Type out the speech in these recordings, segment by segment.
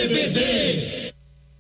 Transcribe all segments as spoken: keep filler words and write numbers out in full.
B D.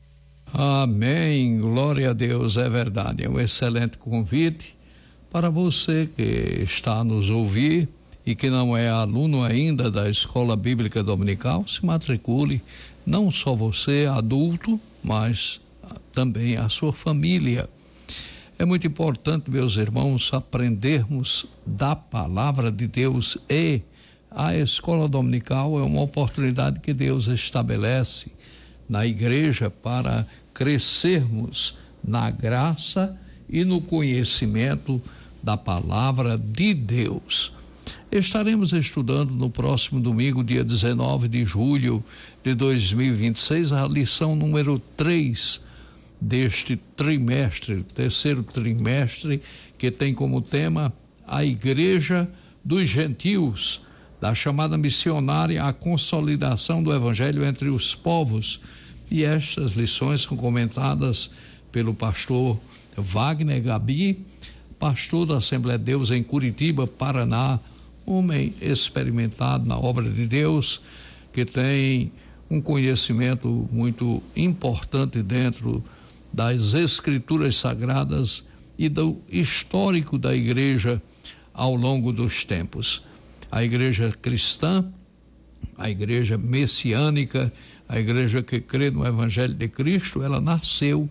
Amém, glória a Deus, é verdade, é um excelente convite para você que está a nos ouvir e que não é aluno ainda da Escola Bíblica Dominical. Se matricule, não só você, adulto, mas também a sua família. É muito importante, meus irmãos, aprendermos da palavra de Deus, e a Escola Dominical é uma oportunidade que Deus estabelece na igreja para crescermos na graça e no conhecimento da palavra de Deus. Estaremos estudando no próximo domingo, dia dezenove de julho de dois mil e vinte e seis, a lição número três deste trimestre, terceiro trimestre, que tem como tema a Igreja dos Gentios, da chamada missionária à consolidação do Evangelho entre os povos. E estas lições são comentadas pelo pastor Wagner Gabi, pastor da Assembleia de Deus em Curitiba, Paraná, homem experimentado na obra de Deus, que tem um conhecimento muito importante dentro das Escrituras Sagradas e do histórico da igreja ao longo dos tempos. A igreja cristã, a igreja messiânica, a igreja que crê no Evangelho de Cristo, ela nasceu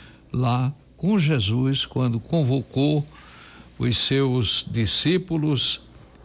lá com Jesus, quando convocou os seus discípulos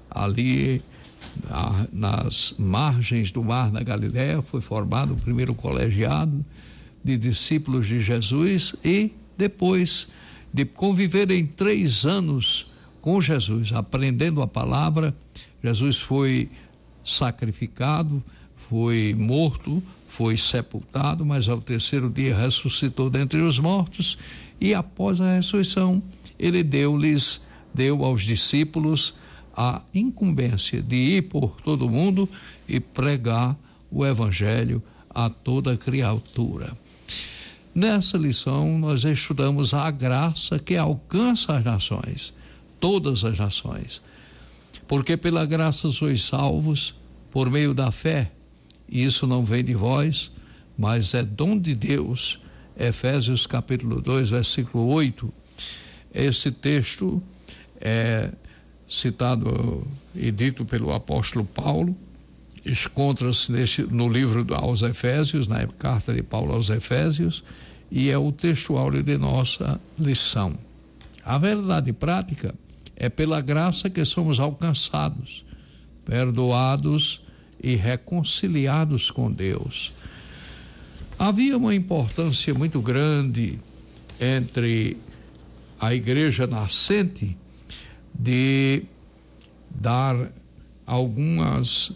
ali a, nas margens do mar da Galileia. Foi formado o primeiro colegiado de discípulos de Jesus, e depois de conviverem três anos com Jesus, aprendendo a palavra, Jesus foi sacrificado, foi morto, foi sepultado, mas ao terceiro dia ressuscitou dentre os mortos, e após a ressurreição ele deu-lhes, deu aos discípulos a incumbência de ir por todo o mundo e pregar o Evangelho a toda criatura. Nessa lição nós estudamos a graça que alcança as nações, todas as nações, porque pela graça sois salvos por meio da fé, e isso não vem de vós, mas é dom de Deus. Efésios capítulo dois, versículo oito. Esse texto é citado e dito pelo apóstolo Paulo, encontra-se neste, no livro aos Efésios, na carta de Paulo aos Efésios, e é o texto áureo de nossa lição. A verdade prática é pela graça que somos alcançados, perdoados e reconciliados com Deus. Havia uma importância muito grande entre a igreja nascente de dar algumas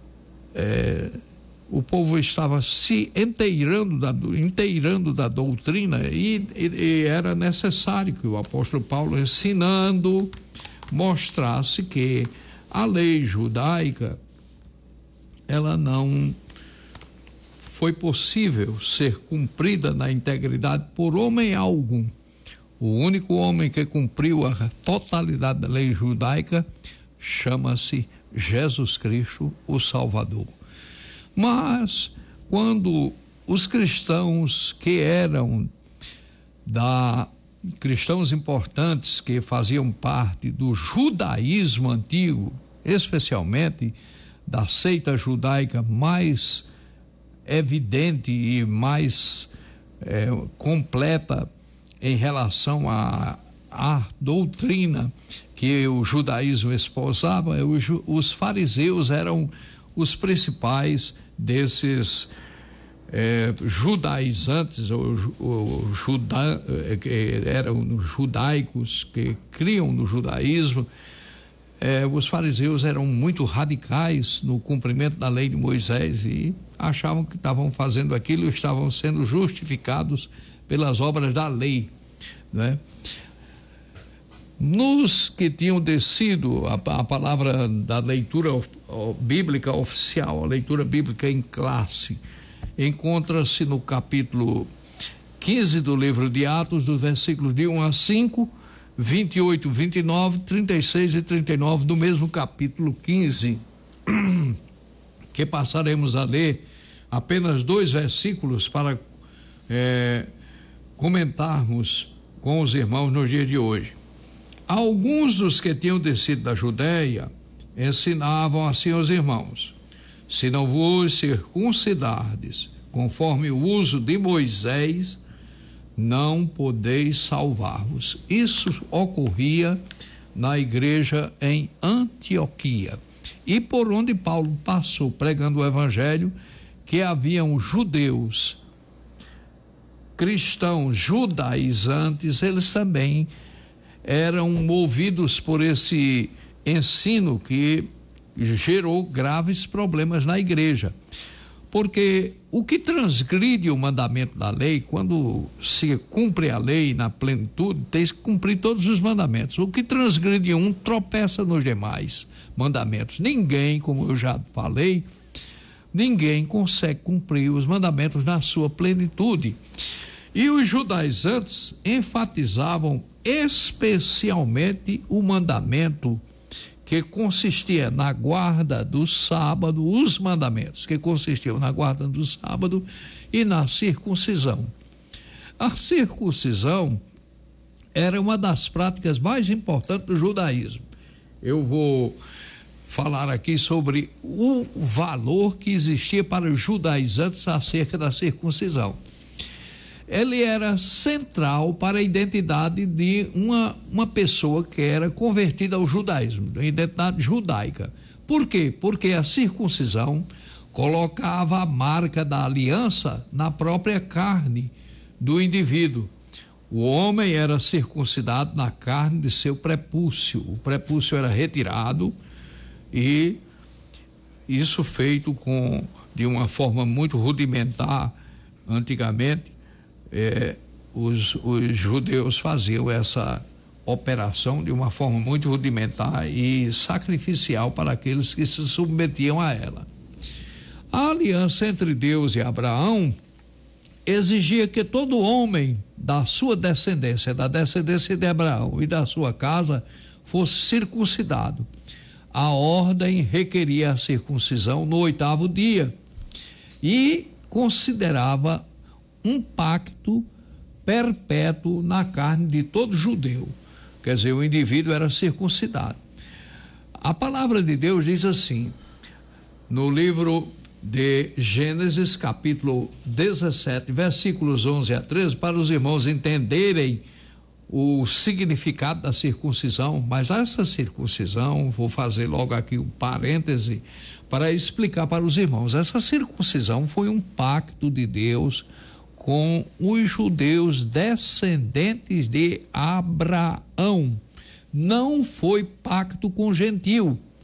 é, o povo estava se inteirando da, inteirando da doutrina, e, e, e era necessário que o apóstolo Paulo, ensinando, mostrasse que a lei judaica, ela não foi possível ser cumprida na integridade por homem algum. O único homem que cumpriu a totalidade da lei judaica chama-se Jesus Cristo, o Salvador. Mas quando os cristãos que eram da cristãos importantes que faziam parte do judaísmo antigo, especialmente da seita judaica mais evidente e mais é, completa em relação à a doutrina que o judaísmo esposava, os, os fariseus eram os principais desses eh, judaizantes, ou, ou juda, eh, que eram judaicos, que criam no judaísmo. Eh, os fariseus eram muito radicais no cumprimento da lei de Moisés e achavam que estavam fazendo aquilo e estavam sendo justificados pelas obras da lei, né? Nos que tinham descido a, a palavra da leitura bíblica oficial, a leitura bíblica em classe, encontra-se no capítulo quinze do livro de Atos, dos versículos de um a cinco, vinte e oito, vinte e nove, trinta e seis e trinta e nove do mesmo capítulo quinze, que passaremos a ler apenas dois versículos para é, comentarmos com os irmãos no dia de hoje. Alguns dos que tinham descido da Judéia ensinavam assim aos irmãos: se não vos circuncidardes conforme o uso de Moisés, não podeis salvar-vos. Isso ocorria na igreja em Antioquia, e por onde Paulo passou pregando o evangelho, que haviam judeus, cristãos judaizantes, eles também eram movidos por esse ensino que gerou graves problemas na igreja. Porque o que transgride o mandamento da lei, quando se cumpre a lei na plenitude, tem que cumprir todos os mandamentos. O que transgride um, tropeça nos demais mandamentos. Ninguém, como eu já falei, ninguém consegue cumprir os mandamentos na sua plenitude. E os judaizantes enfatizavam especialmente o mandamento que consistia na guarda do sábado, os mandamentos que consistiam na guarda do sábado e na circuncisão. A circuncisão era uma das práticas mais importantes do judaísmo. Eu vou falar aqui sobre o valor que existia para os judaizantes acerca da circuncisão. Ele era central para a identidade de uma, uma pessoa que era convertida ao judaísmo, a identidade judaica. Por quê? Porque a circuncisão colocava a marca da aliança na própria carne do indivíduo. O homem era circuncidado na carne de seu prepúcio. O prepúcio era retirado e isso feito com, de uma forma muito rudimentar antigamente. É, os, os judeus faziam essa operação de uma forma muito rudimentar e sacrificial para aqueles que se submetiam a ela. A aliança entre Deus e Abraão exigia que todo homem da sua descendência, da descendência de Abraão e da sua casa, fosse circuncidado. A ordem requeria a circuncisão no oitavo dia e considerava um pacto perpétuo na carne de todo judeu. Quer dizer, o indivíduo era circuncidado. A palavra de Deus diz assim, no livro de Gênesis, capítulo dezessete, versículos onze a treze, para os irmãos entenderem o significado da circuncisão, mas essa circuncisão, vou fazer logo aqui um parêntese para explicar para os irmãos, essa circuncisão foi um pacto de Deus com os judeus descendentes de Abraão. Não foi pacto com gentio.